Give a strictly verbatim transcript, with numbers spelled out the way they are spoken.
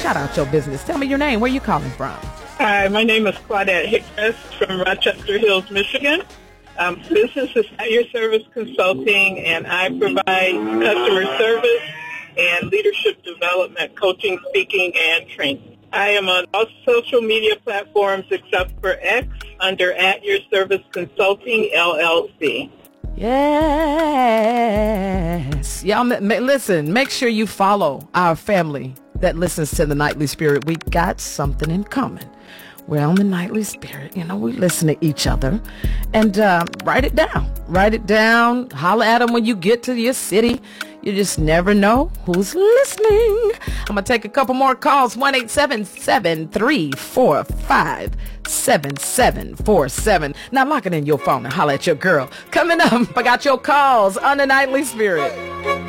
shout out your business. Tell me your name. Where you calling from? Hi, my name is Claudette Hickness from Rochester Hills, Michigan. Um, business is at your service consulting, and I provide customer service and leadership development, coaching, speaking, and training. I am on all social media platforms except for X under At Your Service Consulting, L L C. Yes. Y'all, ma- ma- listen, make sure you follow our family that listens to the Nightly Spirit. We got something in common. We're on the Nightly Spirit. You know, we listen to each other. And uh, write it down. Write it down. Holler at them when you get to your city. You just never know who's listening. I'm going to take a couple more calls. one eight seven seven, three four five, seven seven four seven. Now lock it in your phone and holler at your girl. Coming up, I got your calls on the Nightly Spirit.